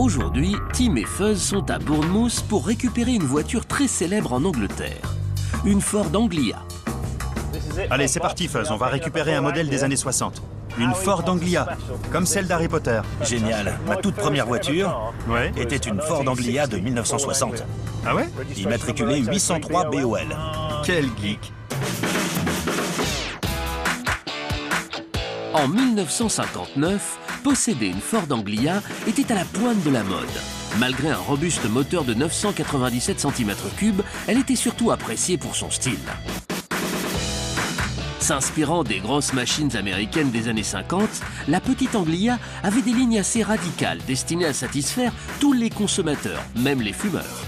Aujourd'hui, Tim et Fuzz sont à Bournemouth pour récupérer une voiture très célèbre en Angleterre. Une Ford Anglia. Allez, c'est parti, Fuzz. On va récupérer un modèle des années 60. Une Ford Anglia, comme celle d'Harry Potter. Génial. Ma toute première voiture était une Ford Anglia de 1960. Ah ouais? Immatriculée 803 BOL. Quel geek! En 1959, posséder une Ford Anglia était à la pointe de la mode. Malgré un robuste moteur de 997 cm3, elle était surtout appréciée pour son style. S'inspirant des grosses machines américaines des années 50, la petite Anglia avait des lignes assez radicales destinées à satisfaire tous les consommateurs, même les fumeurs.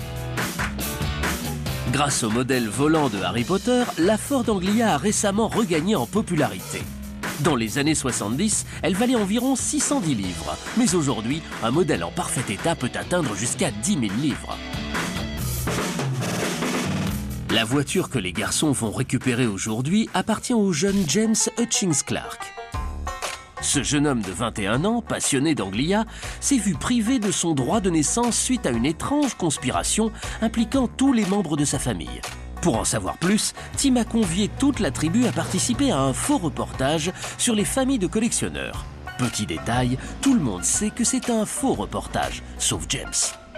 Grâce au modèle volant de Harry Potter, la Ford Anglia a récemment regagné en popularité. Dans les années 70, elle valait environ 610 livres, mais aujourd'hui, un modèle en parfait état peut atteindre jusqu'à 10 000 livres. La voiture que les garçons vont récupérer aujourd'hui appartient au jeune James Hutchings Clark. Ce jeune homme de 21 ans, passionné d'Anglia, s'est vu privé de son droit de naissance suite à une étrange conspiration impliquant tous les membres de sa famille. Pour en savoir plus, Tim a convié toute la tribu à participer à un faux reportage sur les familles de collectionneurs. Petit détail, tout le monde sait que c'est un faux reportage, sauf James.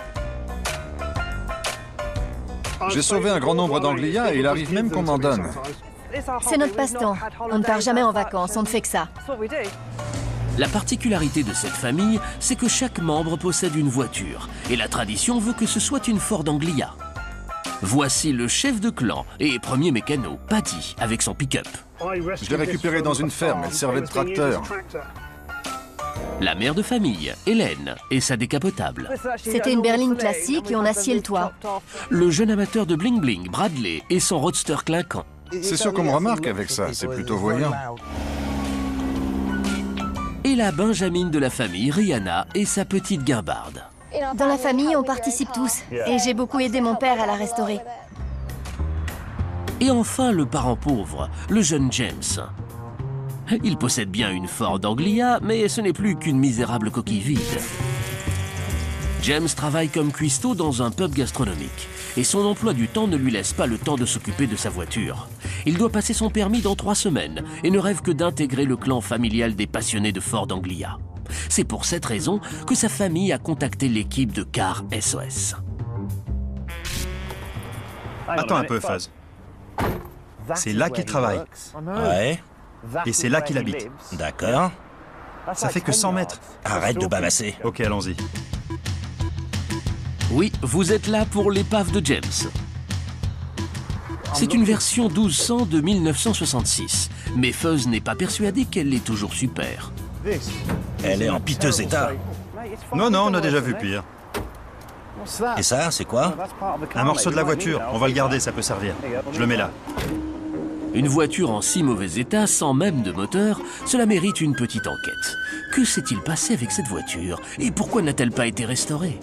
J'ai sauvé un grand nombre d'Anglia et il arrive même qu'on m'en donne. C'est notre passe-temps. On ne part jamais en vacances, on ne fait que ça. La particularité de cette famille, c'est que chaque membre possède une voiture, et la tradition veut que ce soit une Ford Anglia. Voici le chef de clan et premier mécano, Paddy, avec son pick-up. Je l'ai récupérée dans une ferme, elle servait de tracteur. La mère de famille, Hélène, et sa décapotable. C'était une berline classique et on a scié le toit. Le jeune amateur de bling-bling, Bradley, et son roadster clinquant. C'est sûr qu'on me remarque avec ça, c'est plutôt voyant. Et la Benjamine de la famille, Rihanna, et sa petite guimbarde. Dans la famille, on participe tous. Et j'ai beaucoup aidé mon père à la restaurer. Et enfin, le parent pauvre, le jeune James. Il possède bien une Ford Anglia, mais ce n'est plus qu'une misérable coquille vide. James travaille comme cuistot dans un pub gastronomique. Et son emploi du temps ne lui laisse pas le temps de s'occuper de sa voiture. Il doit passer son permis dans 3 semaines et ne rêve que d'intégrer le clan familial des passionnés de Ford Anglia. C'est pour cette raison que sa famille a contacté l'équipe de Car SOS. Attends un peu, Fuzz. C'est là qu'il travaille. Ouais, Et c'est là qu'il habite. d'accord. Ça fait que 100 mètres. Arrête de bavasser. Ok, allons-y. Oui, vous êtes là pour l'épave de James. C'est une version 1200 de 1966, mais Fuzz n'est pas persuadé qu'elle est toujours super. Elle est en piteux état. Non, non, on a déjà vu pire. Et ça, c'est quoi? Un morceau de la voiture, on va le garder, ça peut servir. Je le mets là. Une voiture en si mauvais état, sans même de moteur, cela mérite une petite enquête. Que s'est-il passé avec cette voiture? Et pourquoi n'a-t-elle pas été restaurée?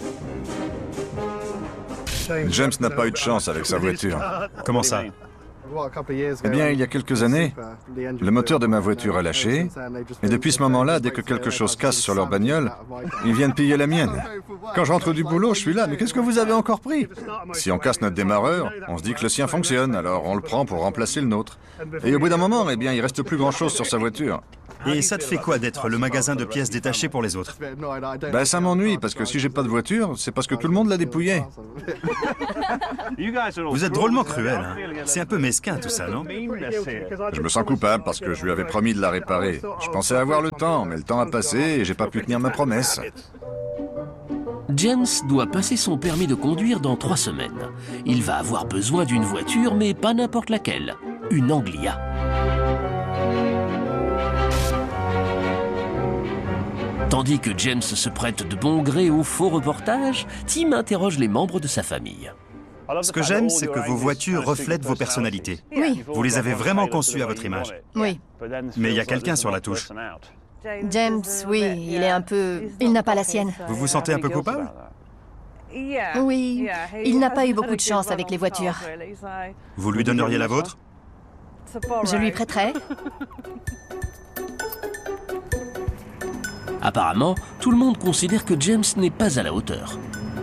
James n'a pas eu de chance avec sa voiture. Comment ça? Eh bien, il y a quelques années, le moteur de ma voiture a lâché, et depuis ce moment-là, dès que quelque chose casse sur leur bagnole, ils viennent piller la mienne. Quand je rentre du boulot, je suis là, mais qu'est-ce que vous avez encore pris? Si on casse notre démarreur, on se dit que le sien fonctionne, alors on le prend pour remplacer le nôtre. Et au bout d'un moment, eh bien, il reste plus grand-chose sur sa voiture. Et ça te fait quoi d'être le magasin de pièces détachées pour les autres? Ben, ça m'ennuie, parce que si j'ai pas de voiture, c'est parce que tout le monde l'a dépouillée. Vous êtes drôlement cruel, hein. C'est un peu mesquin tout ça, non? Je me sens coupable parce que je lui avais promis de la réparer. Je pensais avoir le temps, mais le temps a passé et j'ai pas pu tenir ma promesse. James doit passer son permis de conduire dans 3 semaines. Il va avoir besoin d'une voiture, mais pas n'importe laquelle. Une Anglia. Tandis que James se prête de bon gré au faux reportage, Tim interroge les membres de sa famille. Ce que j'aime, c'est que vos voitures reflètent vos personnalités. Oui, Vous les avez vraiment conçues à votre image. oui. Mais il y a quelqu'un sur la touche. James, oui, il est un peu... Il n'a pas la sienne. Vous vous sentez un peu coupable? Oui, il n'a pas eu beaucoup de chance avec les voitures. Vous lui donneriez la vôtre? Je lui prêterai. Apparemment, tout le monde considère que James n'est pas à la hauteur.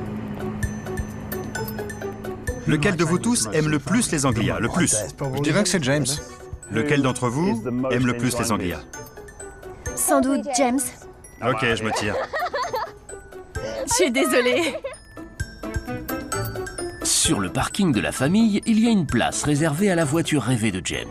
Lequel de vous tous aime le plus les Anglia? Le plus? Je dirais que c'est James. Lequel d'entre vous aime le plus les Anglia? Sans doute James. Ok, je me tire. Je suis désolée. Sur le parking de la famille, il y a une place réservée à la voiture rêvée de James.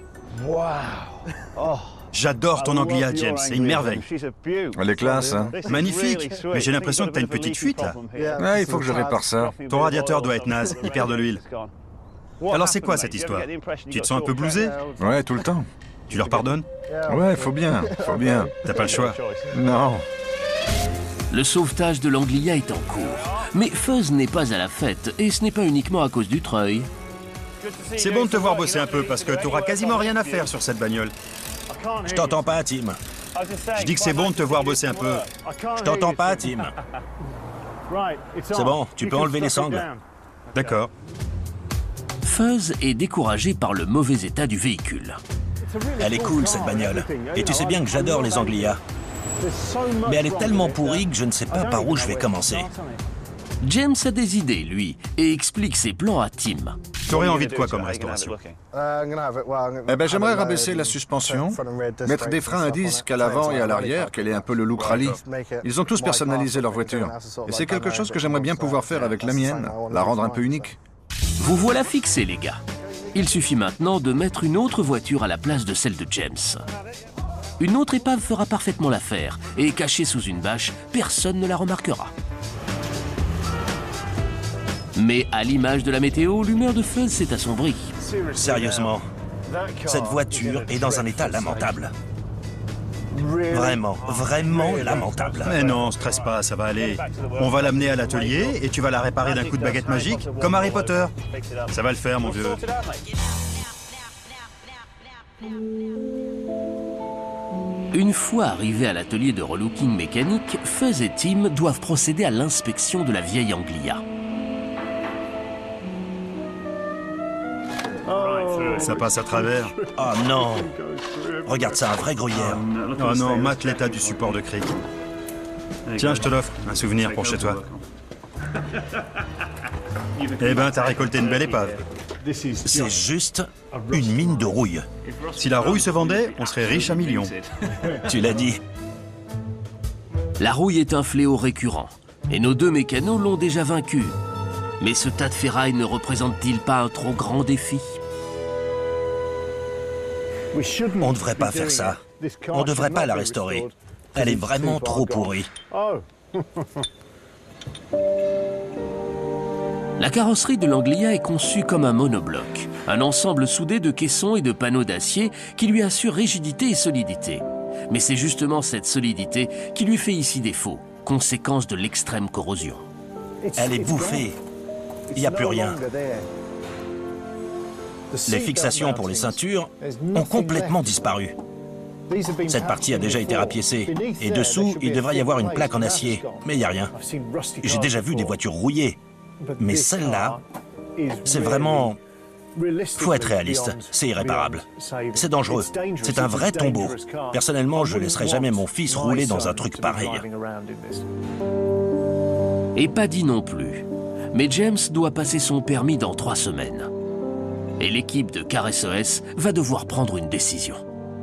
J'adore ton Anglia, James, c'est une merveille. Elle est classe, hein? Magnifique, mais j'ai l'impression que t'as une petite fuite, là. Ah, il faut que je répare ça. Ton radiateur doit être naze, il perd de l'huile. Alors c'est quoi cette histoire? Tu te sens un peu blousé? Ouais, tout le temps. Tu leur pardonnes? Ouais, faut bien, faut bien. T'as pas le choix. Non. Le sauvetage de l'Anglia est en cours. Mais Fuzz n'est pas à la fête, et ce n'est pas uniquement à cause du treuil. C'est bon de te voir bosser un peu, parce que t'auras quasiment rien à faire sur cette bagnole. Je t'entends pas, Tim. Je dis que c'est bon de te voir bosser un peu. Je t'entends pas, Tim. C'est bon, tu peux enlever les sangles. D'accord. Fuzz est découragé par le mauvais état du véhicule. Elle est cool, cette bagnole. Et tu sais bien que j'adore les Anglia. Mais elle est tellement pourrie que je ne sais pas par où je vais commencer. James a des idées, lui, et explique ses plans à Tim. T'aurais envie de quoi comme restauration? Eh ben, j'aimerais rabaisser la suspension, mettre des freins à disque à l'avant et à l'arrière, qu'elle ait un peu le look rallye. Ils ont tous personnalisé leur voiture. Et c'est quelque chose que j'aimerais bien pouvoir faire avec la mienne, la rendre un peu unique. Vous voilà fixés, les gars. Il suffit maintenant de mettre une autre voiture à la place de celle de James. Une autre épave fera parfaitement l'affaire, et cachée sous une bâche, personne ne la remarquera. Mais à l'image de la météo, l'humeur de Fuzz s'est assombrie. Sérieusement, cette voiture est dans un état lamentable. Vraiment, vraiment lamentable. Mais non, stresse pas, ça va aller. On va l'amener à l'atelier et tu vas la réparer d'un coup de baguette magique, comme Harry Potter. Ça va le faire, mon vieux. Une fois arrivés à l'atelier de relooking mécanique, Fuzz et Tim doivent procéder à l'inspection de la vieille Anglia. Ça passe à travers. Oh non! Regarde ça, un vrai gruyère. Oh non, mate l'état du support de cric. Tiens, je te l'offre, un souvenir pour chez toi. Eh ben, t'as récolté une belle épave. C'est juste une mine de rouille. Si la rouille se vendait, on serait riche à millions. Tu l'as dit. La rouille est un fléau récurrent, et nos deux mécanos l'ont déjà vaincu. Mais ce tas de ferraille ne représente-t-il pas un trop grand défi? On ne devrait pas faire ça. On ne devrait pas la restaurer. Elle est vraiment trop pourrie. La carrosserie de l'Anglia est conçue comme un monobloc, un ensemble soudé de caissons et de panneaux d'acier qui lui assure rigidité et solidité. Mais c'est justement cette solidité qui lui fait ici défaut, conséquence de l'extrême corrosion. Elle est bouffée. Il n'y a plus rien. Les fixations pour les ceintures ont complètement disparu. Cette partie a déjà été rapiécée. Et dessous, il devrait y avoir une plaque en acier. Mais il n'y a rien. J'ai déjà vu des voitures rouillées. Mais celle-là, c'est vraiment... Faut être réaliste, c'est irréparable. C'est dangereux, c'est un vrai tombeau. Personnellement, je laisserai jamais mon fils rouler dans un truc pareil. Et Paddy non plus. Mais James doit passer son permis dans 3 semaines. Et l'équipe de Car SOS va devoir prendre une décision.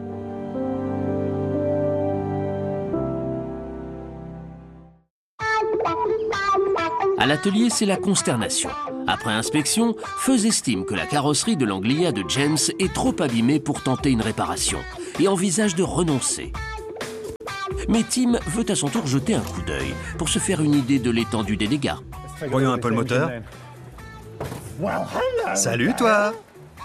À l'atelier, c'est la consternation. Après inspection, Fuzz estime que la carrosserie de l'Anglia de James est trop abîmée pour tenter une réparation et envisage de renoncer. Mais Tim veut à son tour jeter un coup d'œil pour se faire une idée de l'étendue des dégâts. Voyons un peu le moteur. Salut, toi!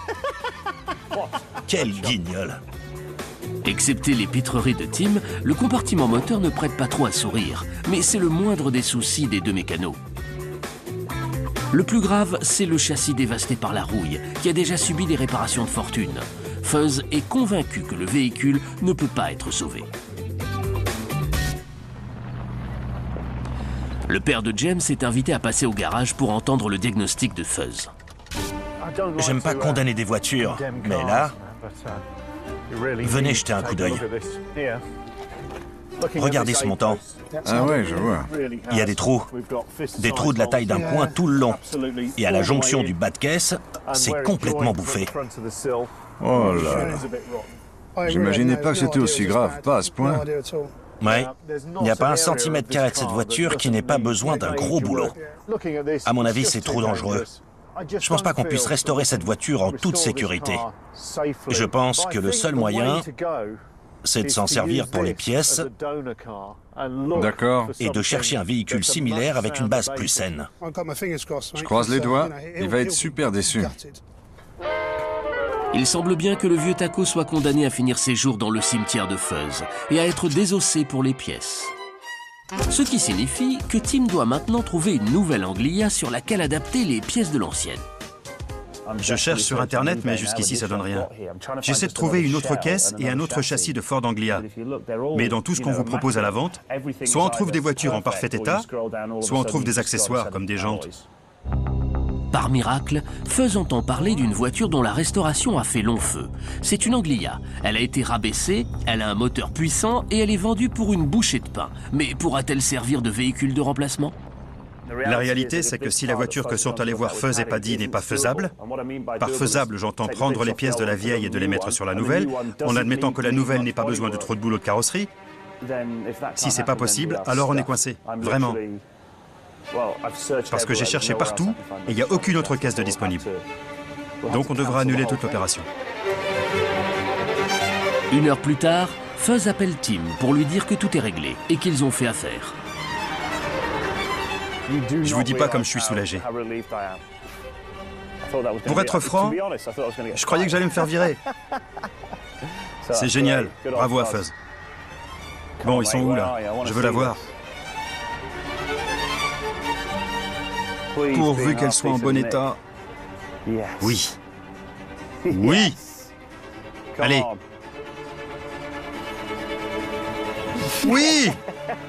Quel guignol! Excepté les pitreries de Tim, le compartiment moteur ne prête pas trop à sourire, mais c'est le moindre des soucis des deux mécanos. Le plus grave, c'est le châssis dévasté par la rouille, qui a déjà subi des réparations de fortune. Fuzz est convaincu que le véhicule ne peut pas être sauvé. Le père de James est invité à passer au garage pour entendre le diagnostic de Fuzz. J'aime pas condamner des voitures, mais là, venez jeter un coup d'œil. Regardez ce montant. Ah ouais, je vois. Il y a des trous de la taille d'un point tout le long. Et à la jonction du bas de caisse, c'est complètement bouffé. Oh là là. J'imaginais pas que c'était aussi grave, pas à ce point. Ouais, il n'y a pas un centimètre carré de cette voiture qui n'ait pas besoin d'un gros boulot. À mon avis, c'est trop dangereux. Je pense pas qu'on puisse restaurer cette voiture en toute sécurité. Je pense que le seul moyen, c'est de s'en servir pour les pièces. D'accord. Et de chercher un véhicule similaire avec une base plus saine. Je croise les doigts, il va être super déçu. Il semble bien que le vieux Taco soit condamné à finir ses jours dans le cimetière de Fuzz et à être désossé pour les pièces. Ce qui signifie que Tim doit maintenant trouver une nouvelle Anglia sur laquelle adapter les pièces de l'ancienne. Je cherche sur Internet, mais jusqu'ici, ça donne rien. J'essaie de trouver une autre caisse et un autre châssis de Ford Anglia. Mais dans tout ce qu'on vous propose à la vente, soit on trouve des voitures en parfait état, soit on trouve des accessoires comme des jantes. Par miracle, Fuzz entend parler d'une voiture dont la restauration a fait long feu. C'est une Anglia. Elle a été rabaissée, elle a un moteur puissant et elle est vendue pour une bouchée de pain. Mais pourra-t-elle servir de véhicule de remplacement ? La réalité, c'est que si la voiture que sont allés voir Fuzz et Paddy n'est pas faisable, par faisable, j'entends prendre les pièces de la vieille et de les mettre sur la nouvelle, en admettant que la nouvelle n'ait pas besoin de trop de boulot de carrosserie, si c'est pas possible, alors on est coincé. Vraiment. Parce que j'ai cherché partout et il n'y a aucune autre caisse de disponible. Donc on devra annuler toute l'opération. Une heure plus tard, Fuzz appelle Tim pour lui dire que tout est réglé et qu'ils ont fait affaire. Je vous dis pas comme je suis soulagé. Pour être franc, je croyais que j'allais me faire virer. C'est génial. Bravo à Fuzz. Bon, ils sont où là? Je veux la voir. Pourvu qu'elle soit en bon état. Oui. Oui. Allez. Oui.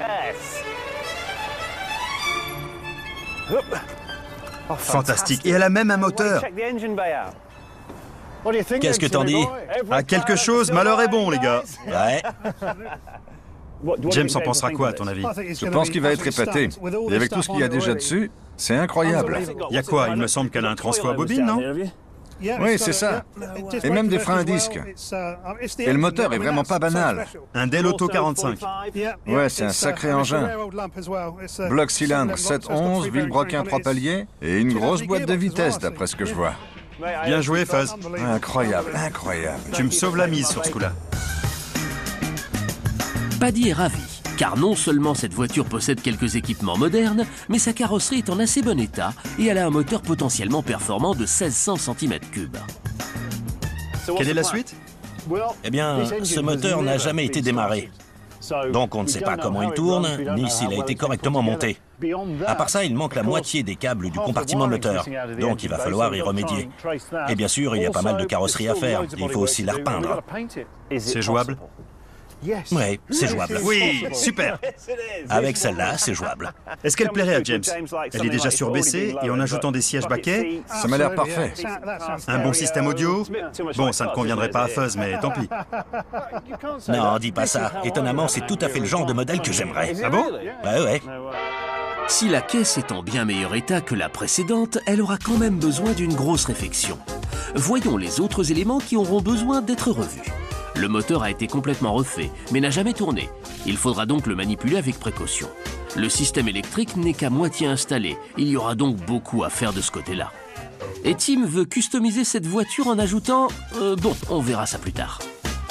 Fantastique. Et elle a même un moteur. Qu'est-ce que t'en dis? À quelque chose, malheur est bon, les gars. Ouais. James en pensera quoi, à ton avis? Je pense qu'il va être épaté. Et avec tout ce qu'il y a déjà dessus, c'est incroyable. Il y a quoi? Il me semble qu'elle a un transfo à bobine, non? Oui, c'est ça. Et même des freins à disque. Et le moteur est vraiment pas banal. Un Dell Auto 45. Ouais, c'est un sacré engin. Bloc cylindre 711, vilebrequin 3 paliers et une grosse boîte de vitesse, d'après ce que je vois. Bien joué, Fuzz. Incroyable, incroyable. Tu me sauves la mise sur ce coup-là. Paddy est ravi, car non seulement cette voiture possède quelques équipements modernes, mais sa carrosserie est en assez bon état et elle a un moteur potentiellement performant de 1600 cm3. Quelle est la suite? Eh bien, ce moteur n'a jamais été démarré. Donc on ne sait pas comment il tourne, ni s'il a été correctement monté. À part ça, il manque la moitié des câbles du compartiment moteur, donc il va falloir y remédier. Et bien sûr, il y a pas mal de carrosserie à faire, il faut aussi la repeindre. C'est jouable? Oui, c'est jouable. Oui, super. Avec celle-là, c'est jouable. Est-ce qu'elle plairait à James? Elle est déjà surbaissée et en ajoutant des sièges baquets, Ça m'a l'air parfait. un bon système audio. Bon, ça ne conviendrait pas à Fuzz, mais tant pis. Non, dis pas ça. Étonnamment, c'est tout à fait le genre de modèle que j'aimerais. Ah bon? Ouais. Si la caisse est en bien meilleur état que la précédente, elle aura quand même besoin d'une grosse réfection. Voyons les autres éléments qui auront besoin d'être revus. Le moteur a été complètement refait, mais n'a jamais tourné. Il faudra donc le manipuler avec précaution. Le système électrique n'est qu'à moitié installé. Il y aura donc beaucoup à faire de ce côté-là. Et Tim veut customiser cette voiture en ajoutant... bon, on verra ça plus tard.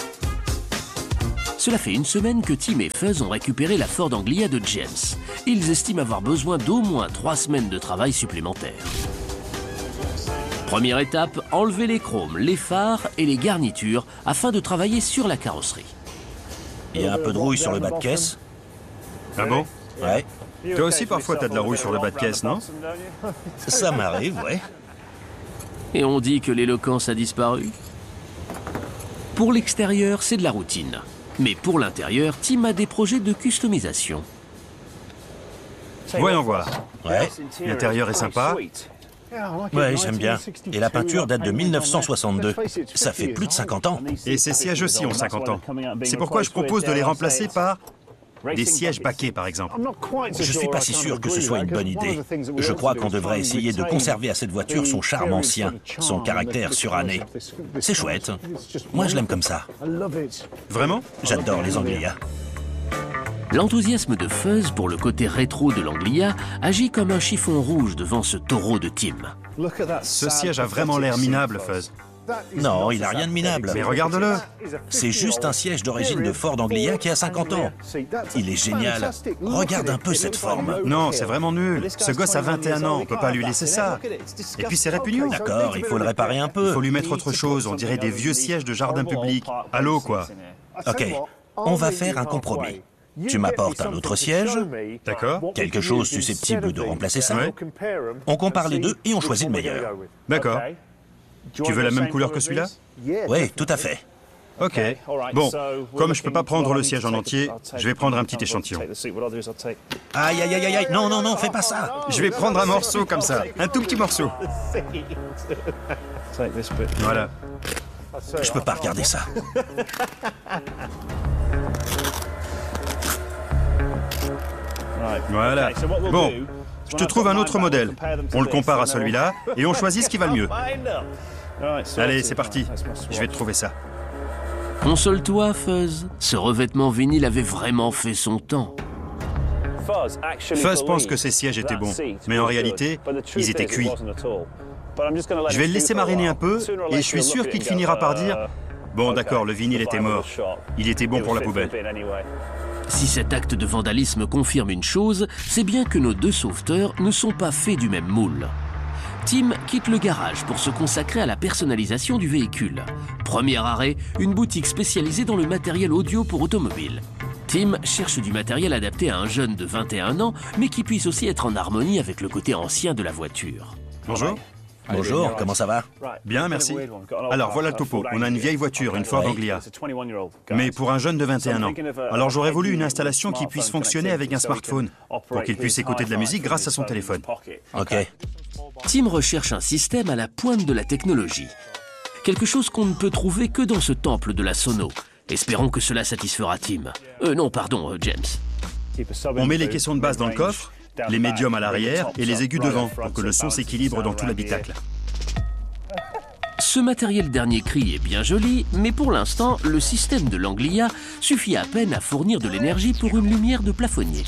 Cela fait une semaine que Tim et Fuzz ont récupéré la Ford Anglia de James. Ils estiment avoir besoin d'au moins 3 semaines de travail supplémentaires. Première étape, enlever les chromes, les phares et les garnitures afin de travailler sur la carrosserie. Il y a un peu de rouille sur le bas de caisse. Ah bon? Ouais, Toi aussi, parfois, t'as de la rouille sur le bas de caisse, non? ça m'arrive, ouais. Et on dit que l'éloquence a disparu. Pour l'extérieur, c'est de la routine. Mais pour l'intérieur, Tim a des projets de customisation. Voyons voir. Ouais, L'intérieur est sympa. ouais, j'aime bien. Et la peinture date de 1962. Ça fait plus de 50 ans. Et ces sièges aussi ont 50 ans. C'est pourquoi je propose de les remplacer par Des sièges baquets, par exemple. Je ne suis pas si sûr que ce soit une bonne idée. Je crois qu'on devrait essayer de conserver à cette voiture son charme ancien, son caractère suranné. C'est chouette. Moi, je l'aime comme ça. Vraiment? J'adore les Anglia. L'enthousiasme de Fuzz pour le côté rétro de l'Anglia agit comme un chiffon rouge devant ce taureau de Tim. Ce siège a vraiment l'air minable, Fuzz. Non, il n'a rien de minable. Mais regarde-le. C'est juste un siège d'origine de Ford Anglia qui a 50 ans. Il est génial. Regarde un peu cette forme. Non, c'est vraiment nul. Ce gosse a 21 ans, on peut pas lui laisser ça. Et puis c'est répugnant. D'accord, il faut le réparer un peu. Il faut lui mettre autre chose, on dirait des vieux sièges de jardin public. Allô, quoi. Ok, on va faire un compromis. Tu m'apportes un autre siège, D'accord. quelque chose susceptible de remplacer ça. Ouais. On compare les deux et on choisit le meilleur. D'accord. Tu veux la même couleur que celui-là? Oui, tout à fait. Ok. Bon, comme je peux pas prendre le siège en entier, je vais prendre un petit échantillon. Aïe, aïe, aïe, aïe, non, non, non, fais pas ça. Je vais prendre un morceau comme ça, un tout petit morceau. Voilà. Je peux pas regarder ça. Voilà. Bon, je te trouve un autre modèle. On le compare à celui-là et on choisit ce qui va le mieux. Allez, c'est parti. Je vais te trouver ça. Console-toi, Fuzz. Ce revêtement vinyle avait vraiment fait son temps. Fuzz pense que ces sièges étaient bons, mais en réalité, ils étaient cuits. Je vais le laisser mariner un peu et je suis sûr qu'il finira par dire « Bon, d'accord, le vinyle était mort. Il était bon pour la poubelle. » Si cet acte de vandalisme confirme une chose, c'est bien que nos deux sauveteurs ne sont pas faits du même moule. Tim quitte le garage pour se consacrer à la personnalisation du véhicule. Premier arrêt, une boutique spécialisée dans le matériel audio pour automobiles. Tim cherche du matériel adapté à un jeune de 21 ans, mais qui puisse aussi être en harmonie avec le côté ancien de la voiture. Bonjour. Bonjour, comment ça va? Bien, merci. Alors, voilà le topo. On a une vieille voiture, une Ford Anglia. Mais pour un jeune de 21 ans. Alors, j'aurais voulu une installation qui puisse fonctionner avec un smartphone, pour qu'il puisse écouter de la musique grâce à son téléphone. Ok. Tim recherche un système à la pointe de la technologie. Quelque chose qu'on ne peut trouver que dans ce temple de la sono. Espérons que cela satisfera Tim. James. On met les caissons de base dans le coffre, les médiums à l'arrière et les aigus devant, pour que le son s'équilibre dans tout l'habitacle. Ce matériel dernier cri est bien joli, mais pour l'instant, le système de l'Anglia suffit à peine à fournir de l'énergie pour une lumière de plafonnier.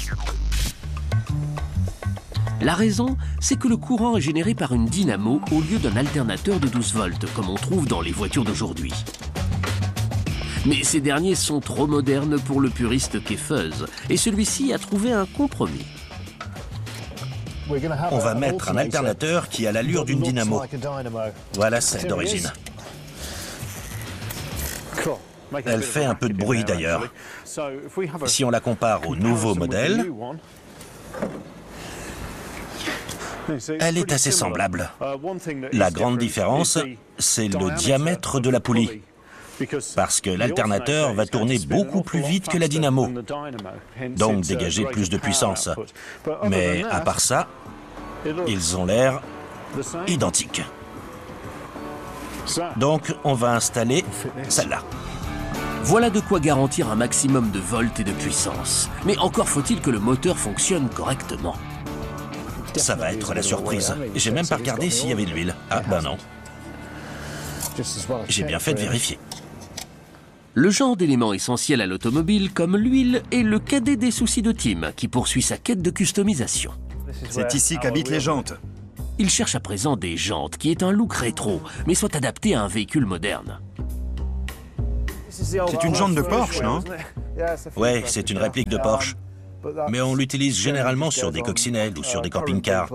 La raison, c'est que le courant est généré par une dynamo au lieu d'un alternateur de 12 volts, comme on trouve dans les voitures d'aujourd'hui. Mais ces derniers sont trop modernes pour le puriste qu'est Fuzz, et celui-ci a trouvé un compromis. On va mettre un alternateur qui a l'allure d'une dynamo. Voilà celle d'origine. Elle fait un peu de bruit d'ailleurs. Si on la compare au nouveau modèle, elle est assez semblable. La grande différence, c'est le diamètre de la poulie. Parce que l'alternateur va tourner beaucoup plus vite que la dynamo, donc dégager plus de puissance. Mais à part ça, ils ont l'air identiques. Donc on va installer celle-là. Voilà de quoi garantir un maximum de volts et de puissance. Mais encore faut-il que le moteur fonctionne correctement. Ça va être la surprise. J'ai même pas regardé s'il y avait de l'huile. Ah ben non. J'ai bien fait de vérifier. Le genre d'élément essentiel à l'automobile, comme l'huile, est le cadet des soucis de Tim, qui poursuit sa quête de customisation. C'est ici qu'habitent les jantes. Il cherche à présent des jantes qui aient un look rétro, mais soient adaptées à un véhicule moderne. C'est une jante de Porsche, non? Ouais, c'est une réplique de Porsche. Mais on l'utilise généralement sur des coccinelles ou sur des camping-cars.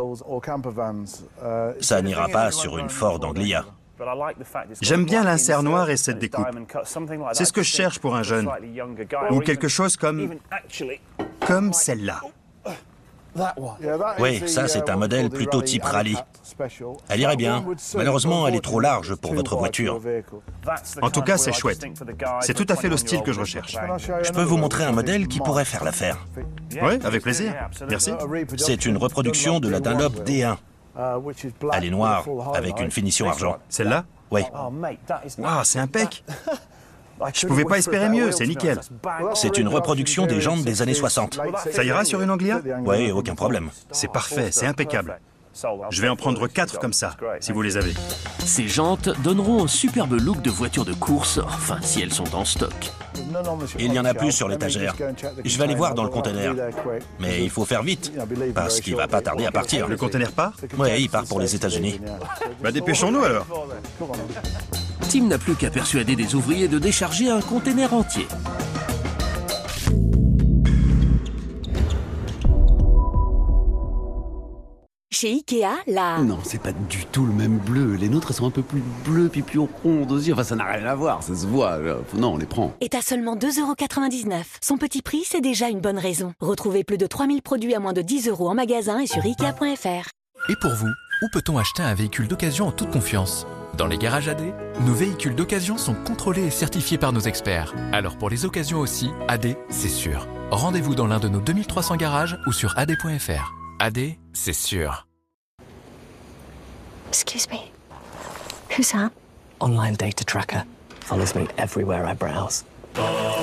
Ça n'ira pas sur une Ford Anglia. J'aime bien l'insert noir et cette découpe. C'est ce que je cherche pour un jeune. Ou quelque chose comme celle-là. Oui, ça c'est un modèle plutôt type rallye. Elle irait bien. Malheureusement, elle est trop large pour votre voiture. En tout cas, c'est chouette. C'est tout à fait le style que je recherche. Je peux vous montrer un modèle qui pourrait faire l'affaire. Oui, avec plaisir. Merci. C'est une reproduction de la Dunlop D1. Elle est noire, avec une finition argent. Celle-là? Oui. Waouh, c'est impec. Je pouvais pas espérer mieux, c'est nickel. C'est une reproduction des jantes des années 60. Ça ira sur une Anglia? Oui, aucun problème. C'est parfait, c'est impeccable. Je vais en prendre 4 comme ça, si vous les avez. Ces jantes donneront un superbe look de voiture de course, enfin si elles sont en stock. Il y en a plus sur l'étagère. Je vais aller voir dans le conteneur. Mais il faut faire vite, parce qu'il va pas tarder à partir. Le conteneur part? Oui, il part pour les États-Unis. Bah dépêchons-nous alors. Tim n'a plus qu'à persuader des ouvriers de décharger un conteneur entier. Chez Ikea, là... Non, c'est pas du tout le même bleu. Les nôtres, elles sont un peu plus bleues, puis plus rondes aussi. Enfin, ça n'a rien à voir, ça se voit. Non, on les prend. Est à seulement 2,99 €. Son petit prix, c'est déjà une bonne raison. Retrouvez plus de 3000 produits à moins de 10 € en magasin et sur Ikea.fr. Et pour vous, où peut-on acheter un véhicule d'occasion en toute confiance? Dans les garages AD, nos véhicules d'occasion sont contrôlés et certifiés par nos experts. Alors pour les occasions aussi, AD, c'est sûr. Rendez-vous dans l'un de nos 2300 garages ou sur ad.fr. AD, c'est sûr. Excuse me. Who's that? Online data tracker. Follows me everywhere I browse.